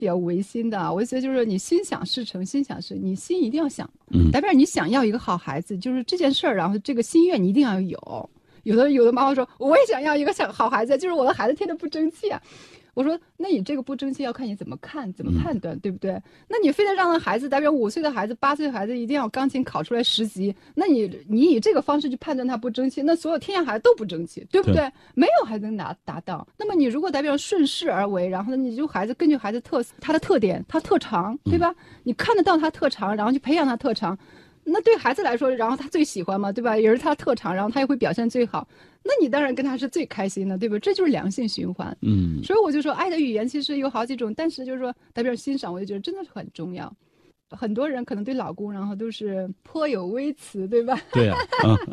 比较违心的，我觉得就是你心想事成，心想事，你心一定要想，代表你想要一个好孩子，就是这件事儿，然后这个心愿你一定要有。有的妈妈说，我也想要一个好孩子，就是我的孩子天天不争气啊。我说，那你这个不争气要看你怎么看，怎么判断，对不对？那你非得让孩子，代表5岁的孩子、8岁的孩子一定要钢琴考出来10级，那你以这个方式去判断他不争气，那所有天下孩子都不争气，对不对？没有孩子能达到。那么你如果代表顺势而为，然后呢，你就根据孩子他的特点、他特长，对吧？你看得到他特长，然后去培养他特长。那对孩子来说，然后他最喜欢嘛，对吧？也是他特长，然后他也会表现最好。那你当然跟他是最开心的，对吧？这就是良性循环。所以我就说，爱的语言其实有好几种，但是就是说，代表欣赏，我就觉得真的是很重要。很多人可能对老公，然后都是颇有微词，对吧？ 对啊。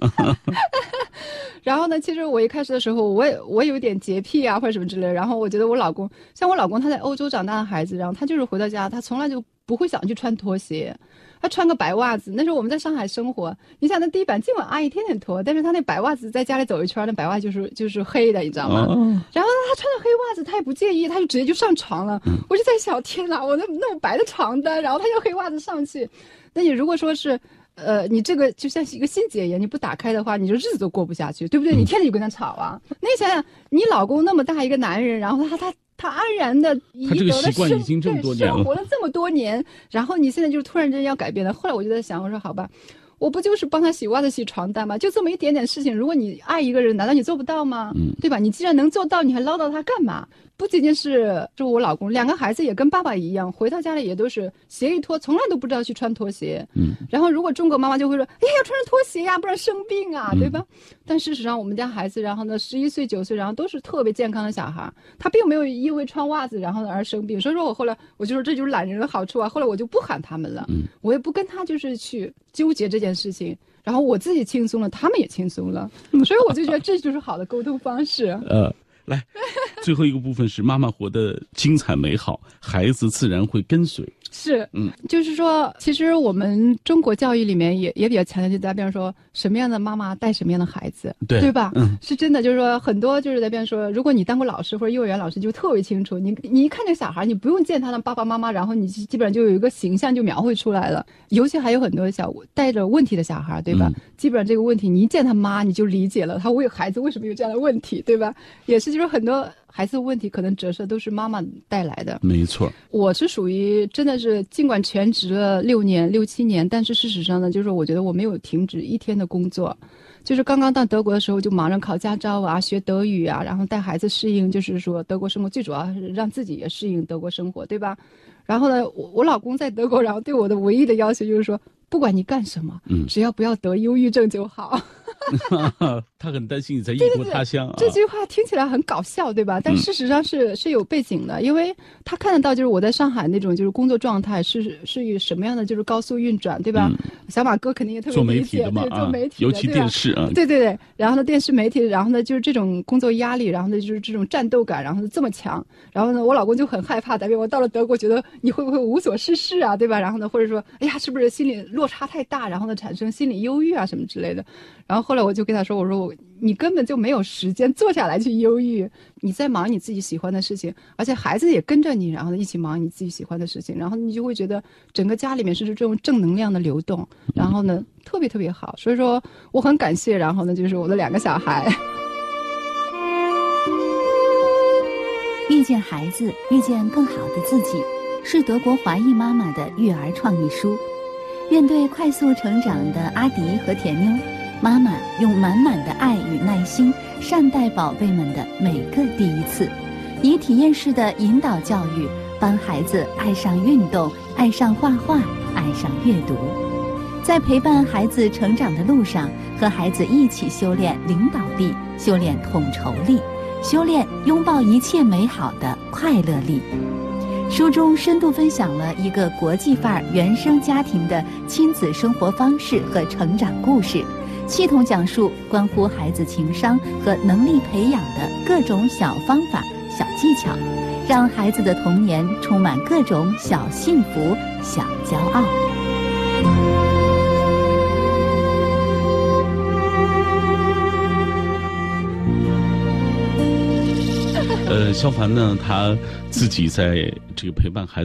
然后呢，其实我一开始的时候，我有点洁癖啊，或者什么之类的。然后我觉得我老公他在欧洲长大的孩子，然后他就是回到家，他从来就不会想去穿拖鞋。他穿个白袜子，那时候我们在上海生活，你想那地板尽管阿姨天天拖，但是他那白袜子在家里走一圈，那白袜就是黑的，你知道吗？然后他穿着黑袜子，他也不介意，他就直接就上床了。我就在想，天哪，我那么白的床单，然后他用黑袜子上去。那你如果说是你这个就像一个心结一样，你不打开的话，你就日子都过不下去，对不对？你天天就跟他吵啊。那你想想，你老公那么大一个男人，然后他安然的他这个习惯已经这么多年了， 生活了这么多年，然后你现在就突然间要改变了。后来我就在想，我说好吧，我不就是帮他洗袜子、洗床单吗？就这么一点点事情，如果你爱一个人，难道你做不到吗？对吧？你既然能做到，你还唠叨他干嘛？不仅仅是就我老公，2个孩子也跟爸爸一样，回到家里也都是鞋一脱，从来都不知道去穿拖鞋。然后如果中国妈妈就会说，哎呀，要穿着拖鞋呀，不然生病啊，对吧？但事实上，我们家孩子，然后呢，11岁、9岁，然后都是特别健康的小孩，他并没有因为穿袜子然后而生病。所以说我后来我就说这就是懒人的好处啊。后来我就不喊他们了，我也不跟他就是去纠结这件事情。然后我自己轻松了，他们也轻松了，所以我就觉得这就是好的沟通方式。 来，最后一个部分是妈妈活得精彩美好，孩子自然会跟随。 是，就是说，其实我们中国教育里面也比较强调，就在比方说，什么样的妈妈带什么样的孩子，对吧？是真的，就是说很多就是在比方说，如果你当过老师或者幼儿园老师，就特别清楚，你一看这个小孩，你不用见他的爸爸妈妈，然后你基本上就有一个形象就描绘出来了。尤其还有很多带着问题的小孩，对吧？基本上这个问题，你一见他妈，你就理解了他孩子为什么有这样的问题，对吧？也是就是很多孩子的问题可能折射都是妈妈带来的。 没错， 我是属于真的是尽管全职了6年、6、7年，但是事实上呢，就是我觉得我没有停止一天的工作。就是刚刚到德国的时候，就忙着考驾照啊、学德语啊，然后带孩子适应，就是说德国生活，最主要是让自己也适应德国生活，对吧？然后呢，我老公在德国，然后对我的唯一的要求就是说，不管你干什么，只要不要得忧郁症就好。 他很担心你在异国他乡啊。 这句话听起来很搞笑，对吧？但事实上是有背景的，因为他看得到，就是我在上海那种就是工作状态是以什么样的就是高速运转，对吧？小马哥肯定也特别理解， 做媒体的嘛， 对，做媒体的， 尤其电视啊， 对。然后呢，电视媒体，然后呢就是这种工作压力，然后呢就是这种战斗感，然后呢这么强，然后呢我老公就很害怕，代表我到了德国，觉得你会不会无所事事啊，对吧？然后呢或者说，哎呀，是不是心理落差太大，然后呢产生心理忧郁啊什么之类的。然后后来我就跟他说，我说你根本就没有时间坐下来去忧郁，你在忙你自己喜欢的事情，而且孩子也跟着你，然后呢一起忙你自己喜欢的事情，然后你就会觉得整个家里面是这种正能量的流动，然后呢特别特别好。所以说我很感谢，然后呢就是我的2个小孩。 遇见孩子，遇见更好的自己，是德国华裔妈妈的育儿创意书。面对快速成长的阿迪和甜妞，妈妈用满满的爱与耐心善待宝贝们的每个第一次，以体验式的引导教育，帮孩子爱上运动，爱上画画，爱上阅读。在陪伴孩子成长的路上，和孩子一起修炼领导力，修炼统筹力，修炼拥抱一切美好的快乐力。书中深度分享了一个国际范儿原生家庭的亲子生活方式和成长故事，系统讲述关乎孩子情商和能力培养的各种小方法、小技巧，让孩子的童年充满各种小幸福、小骄傲。 萧凡呢，他自己在这个陪伴孩子